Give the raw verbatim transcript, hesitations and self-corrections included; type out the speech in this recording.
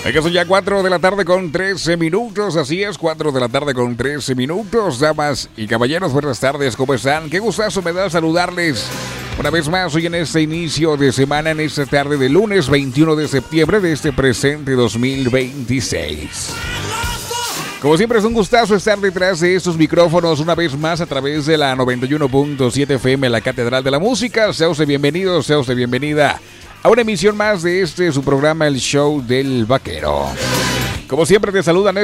Aquí son ya cuatro de la tarde con trece minutos, así es, cuatro de la tarde con trece minutos. Damas y caballeros, buenas tardes, ¿cómo están? Qué gustazo me da saludarles una vez más hoy en este inicio de semana, en esta tarde de lunes veintiuno de septiembre de este presente dos mil veintiséis. Como siempre es un gustazo estar detrás de estos micrófonos una vez más a través de la noventa y uno punto siete F M, la Catedral de la Música. Sea usted bienvenido, sea usted bienvenida a una emisión más de este su programa, El Show del Vaquero. Como siempre te saludan